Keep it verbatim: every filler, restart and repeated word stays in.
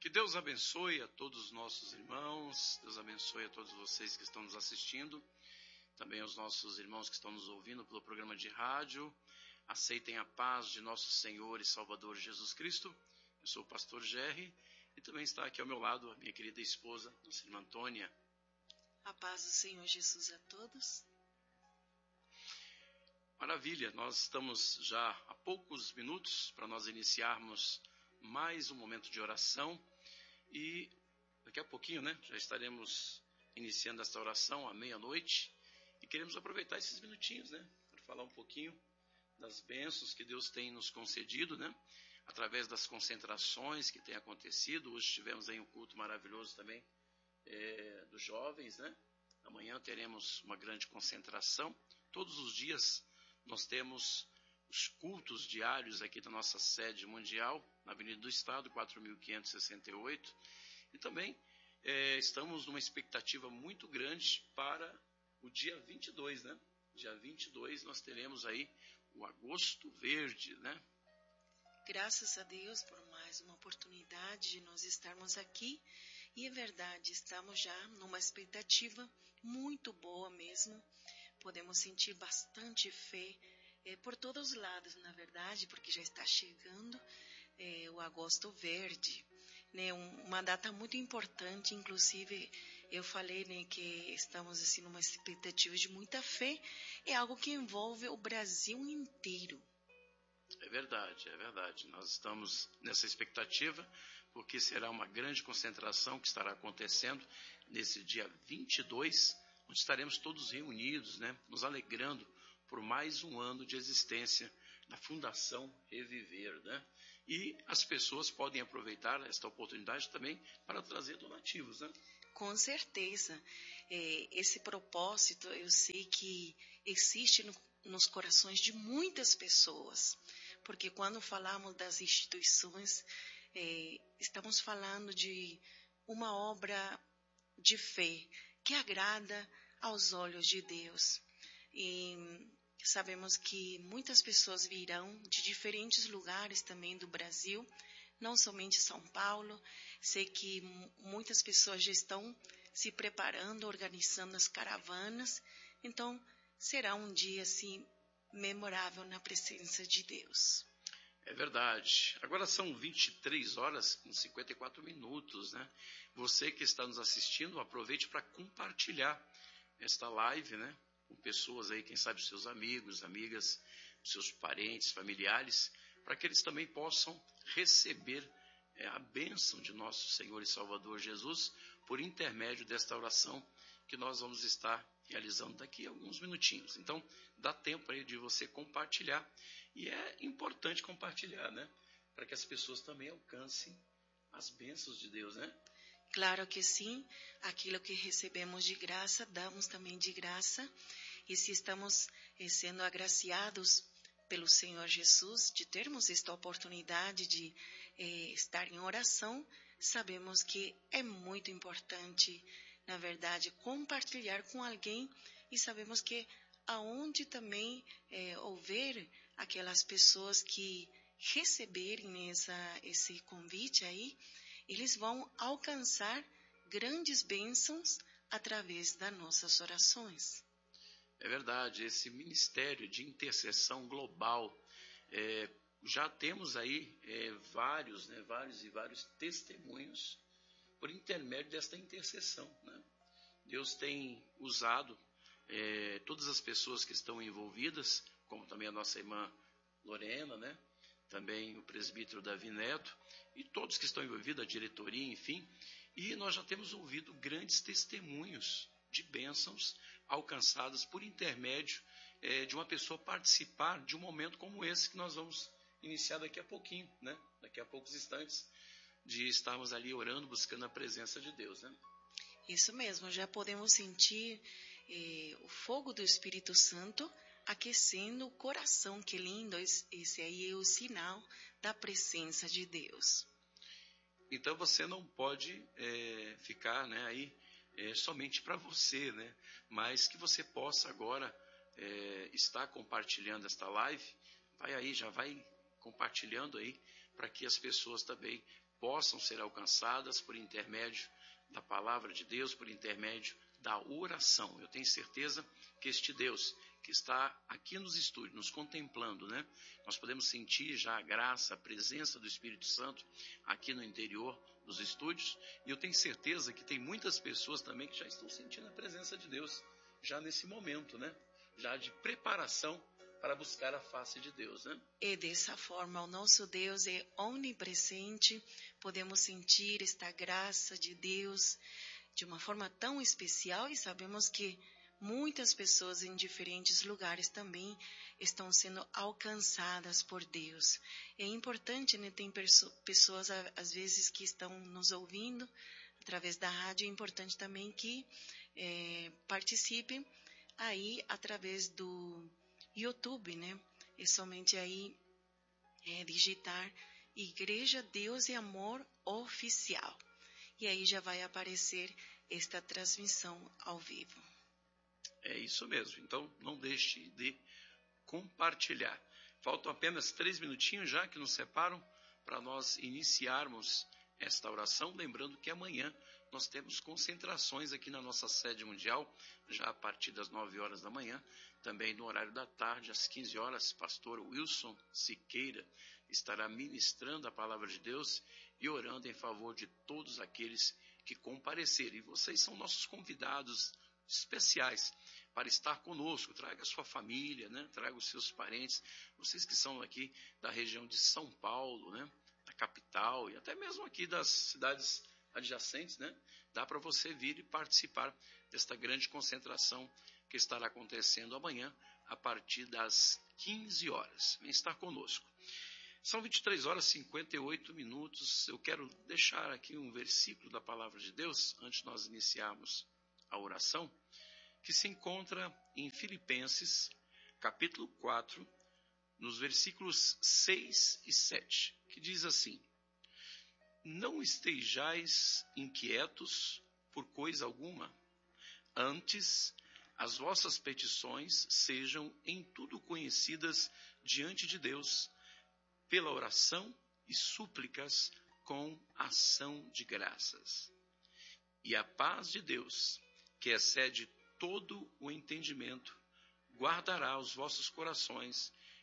Que Deus abençoe a todos os nossos irmãos, Deus abençoe a todos vocês que estão nos assistindo, também aos nossos irmãos que estão nos ouvindo pelo programa de rádio. Aceitem a paz de nosso Senhor e Salvador Jesus Cristo. Eu sou o pastor Gerry e também está aqui ao meu lado a minha querida esposa, nossa irmã Antônia. A paz do Senhor Jesus a todos. Maravilha, nós estamos já há poucos minutos para nós iniciarmos mais um momento de oração e daqui a pouquinho, né, já estaremos iniciando esta oração à meia-noite e queremos aproveitar esses minutinhos, né, para falar um pouquinho das bênçãos que Deus tem nos concedido, né, através das concentrações que têm acontecido. Hoje tivemos aí um culto maravilhoso também é, dos jovens, né, amanhã teremos uma grande concentração. Todos os dias nós temos os cultos diários aqui da nossa sede mundial, na Avenida do Estado, quatro mil quinhentos e sessenta e oito. E também é, estamos numa expectativa muito grande para o dia vinte e dois, né? Dia vinte e dois nós teremos aí o Agosto Verde, né? Graças a Deus por mais uma oportunidade de nós estarmos aqui. E é verdade, estamos já numa expectativa muito boa mesmo. Podemos sentir bastante fé é, por todos os lados, na verdade, porque já está chegando é, o Agosto Verde, né, um, uma data muito importante. Inclusive eu falei, né, que estamos assim numa expectativa de muita fé, é algo que envolve o Brasil inteiro. É verdade, é verdade. Nós estamos nessa expectativa, porque será uma grande concentração que estará acontecendo nesse dia vinte e dois, onde estaremos todos reunidos, né, nos alegrando por mais um ano de existência da Fundação Reviver, né? E as pessoas podem aproveitar esta oportunidade também para trazer donativos, né? Com certeza. É, esse propósito eu sei que existe no, nos corações de muitas pessoas, porque quando falamos das instituições, é, estamos falando de uma obra de fé que agrada aos olhos de Deus. E sabemos que muitas pessoas virão de diferentes lugares também do Brasil, não somente São Paulo. Sei que muitas pessoas já estão se preparando, organizando as caravanas. Então, será um dia assim memorável na presença de Deus. É verdade. Agora são vinte e três horas com cinquenta e quatro minutos, né? Você que está nos assistindo, aproveite para compartilhar esta live, né? Com pessoas aí, quem sabe seus amigos, amigas, seus parentes, familiares, para que eles também possam receber é, a bênção de nosso Senhor e Salvador Jesus por intermédio desta oração que nós vamos estar realizando daqui a alguns minutinhos. Então, dá tempo aí de você compartilhar. E é importante compartilhar, né? Para que as pessoas também alcancem as bênçãos de Deus, né? Claro que sim. Aquilo que recebemos de graça, damos também de graça. E se estamos eh, sendo agraciados pelo Senhor Jesus, de termos esta oportunidade de eh, estar em oração, sabemos que é muito importante, na verdade, compartilhar com alguém, e sabemos que aonde também é, houver aquelas pessoas que receberem essa, esse convite aí, eles vão alcançar grandes bênçãos através das nossas orações. É verdade, esse ministério de intercessão global, é, já temos aí é, vários, né, vários e vários testemunhos por intermédio desta intercessão, né? Deus tem usado é, todas as pessoas que estão envolvidas, como também a nossa irmã Lorena, né? Também o presbítero Davi Neto, e todos que estão envolvidos, a diretoria, enfim, e nós já temos ouvido grandes testemunhos de bênçãos alcançadas por intermédio é, de uma pessoa participar de um momento como esse que nós vamos iniciar daqui a pouquinho, né? Daqui a poucos instantes, de estarmos ali orando, buscando a presença de Deus, né? Isso mesmo, já podemos sentir eh, o fogo do Espírito Santo aquecendo o coração. Que lindo, esse aí é o sinal da presença de Deus. Então você não pode é, ficar, né, aí é, somente para você, né? Mas que você possa agora é, estar compartilhando esta live. Vai aí, já vai compartilhando aí para que as pessoas também possam ser alcançadas por intermédio da palavra de Deus, por intermédio da oração. Eu tenho certeza que este Deus que está aqui nos estúdios, nos contemplando, né? Nós podemos sentir já a graça, a presença do Espírito Santo aqui no interior dos estúdios, e eu tenho certeza que tem muitas pessoas também que já estão sentindo a presença de Deus, já nesse momento, né? Já de preparação para buscar a face de Deus, né? E dessa forma, o nosso Deus é onipresente, podemos sentir esta graça de Deus de uma forma tão especial, e sabemos que muitas pessoas em diferentes lugares também estão sendo alcançadas por Deus. É importante, né? Tem pessoas, às vezes, que estão nos ouvindo através da rádio, é importante também que é, participem aí através do YouTube, né? É somente aí é, digitar Igreja Deus e Amor Oficial. E aí já vai aparecer esta transmissão ao vivo. É isso mesmo. Então, não deixe de compartilhar. Faltam apenas três minutinhos já que nos separam para nós iniciarmos esta oração. Lembrando que amanhã nós temos concentrações aqui na nossa sede mundial, já a partir das nove horas da manhã. Também no horário da tarde, às quinze horas, pastor Wilson Siqueira estará ministrando a palavra de Deus e orando em favor de todos aqueles que comparecerem. E vocês são nossos convidados especiais para estar conosco. Traga a sua família, né? Traga os seus parentes, vocês que são aqui da região de São Paulo, né? Da capital e até mesmo aqui das cidades adjacentes, né? Dá para você vir e participar desta grande concentração que estará acontecendo amanhã a partir das quinze horas. Vem estar conosco. São vinte e três horas e cinquenta e oito minutos. Eu quero deixar aqui um versículo da palavra de Deus, antes de nós iniciarmos a oração, que se encontra em Filipenses, capítulo quatro, nos versículos seis e sete, que diz assim: Não estejais inquietos por coisa alguma, antes as vossas petições sejam em tudo conhecidas diante de Deus, pela oração e súplicas com ação de graças. E a paz de Deus, que excede todo o entendimento, guardará os vossos corações